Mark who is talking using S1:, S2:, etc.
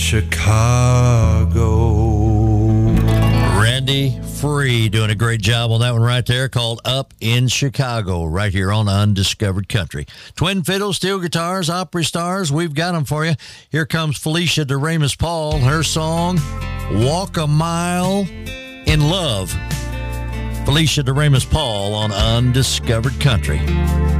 S1: Chicago.
S2: Randy Free doing a great job on that one right there, called Up in Chicago, right here on Undiscovered Country. Twin fiddles, steel guitars, Opry stars, we've got them for you. Here comes Felicia DeRamus Paul, her song, Walk a Mile in Love. Felicia DeRamus Paul on Undiscovered Country.